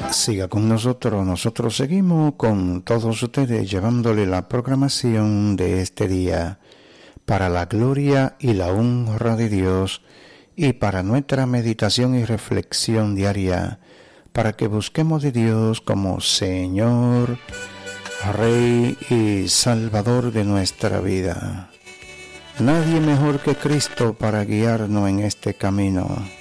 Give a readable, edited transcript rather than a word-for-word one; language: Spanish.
Siga con nosotros, nosotros seguimos con todos ustedes llevándole la programación de este día para la gloria y la honra de Dios y para nuestra meditación y reflexión diaria, para que busquemos de Dios como Señor, Rey y Salvador de nuestra vida. Nadie mejor que Cristo para guiarnos en este camino.